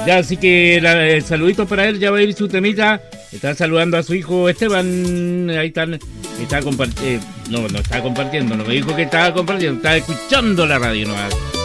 Ya, así que saluditos para él, ya va a ir su temita. Está saludando a su hijo Esteban. Ahí están. Está compartiendo. No está compartiendo, no me dijo que estaba compartiendo, estaba escuchando la radio nomás.